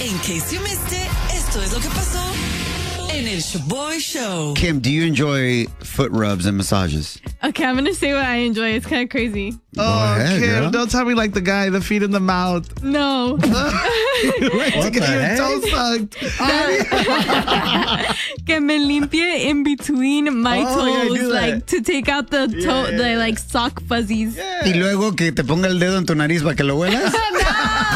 In case you missed it, esto es lo que pasó en el Shaboy Show. Kim, do you enjoy foot rubs and massages? Okay, I'm going to say what I enjoy. It's kind of crazy. ahead, Kim, girl. don't tell me like the guy, the feet in the mouth. No. What the heck? Toe sucked. Que me limpie in between my Oh, yeah, I toes, do that. like to take out the toe, the like sock fuzzies. Y luego que te ponga el dedo en tu nariz para que lo huelas. No.